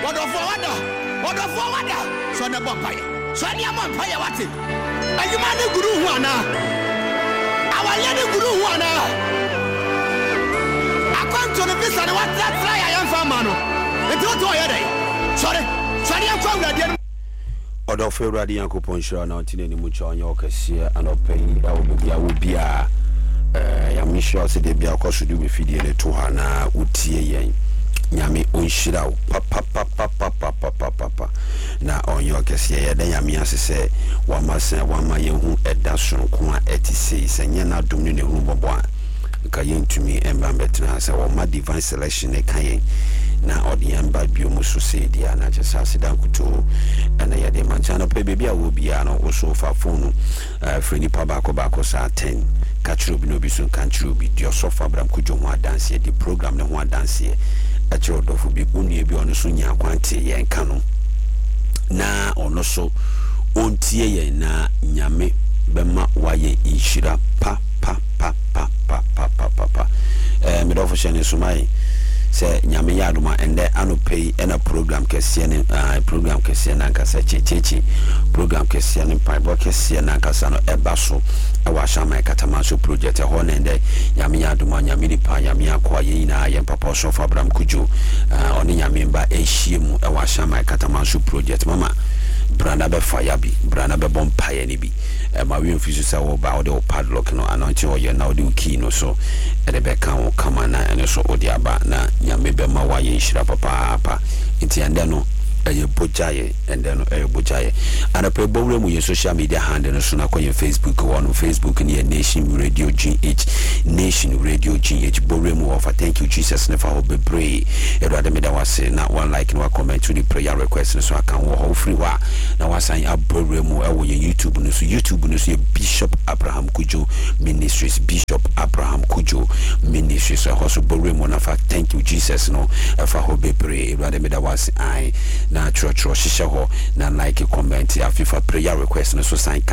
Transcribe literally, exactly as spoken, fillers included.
What of water? What of water? So the Bopaya. So any amount pay what it. Are you man Guru Wana? Our lady Guru Wana. I come to the visa and what that fly I am from Mano. It's not to your day. Sorry, sorry, I'm from the Odo February Yanko Ponshra, not in any much on your cassia and of paying Albia will be a Yamisha said, "They are cost to do with feeding to Hana, Uti, Yami Unshira, papa, papa, papa, papa, papa. Now on your cassia, then Yamias say, one must say, one my young at Dashon, Kuma, eighty-six, and you're not doing the room of one. Kayin to me, and Bambetina, say, well, my divine selection, a Kayin. Now, or the Amba Biomusu say, Diana, just as down to and I had a manchano pay baby, I will be an also for phone, uh, Freddy Pabako Bacos are ten. Catch no be soon can't you be your sofa bram could you want dance here? The program no one dance here. At your door be only be on the Sunya Quanti and Canon. Na or no so on tea na Nyame Bema Waye Ishira pa pa pa pa pa pa pa pa pa. Eh, mid official Sumai. Say Nyame Yaduma and then I pay and a program Kessian uh program Kessian and Cassachi program Kessian and Pibo Kessian and Cassano Ebaso I wash my Catamaso project a horn and then Yami Yaduma Yamini Pa Yamia Quayina and Papa Sofa Bram Kuju uh on the Yamimba Ashim I wash my Catamaso project Mama Branda be fire bi Branda be bomb pie ni bi my win physics are about the padlock no anointing or you now do key no so and the back can come on and so odiaba na Nyame be ma waye shira papa papa inti ande no aye bojaye and then aye bojaye and a pe bowre mu social media handle no so na kwa Facebook on Facebook ni Nation Radio G H Nation Radio G H bowre mu offer thank you Jesus never will be pray e rather me da wase na one like no comment to the prayer request so I can wo free wa na wasan abowre mu e wo YouTube no so YouTube no so Bishop Abraham Kujo Ministries Bishop Abraham Kujo Ministries so also bowre mu na fa thank you Jesus no e fa ho be pray e rather me da wase I na church shisha ho na like comment afifa prayer request no so sign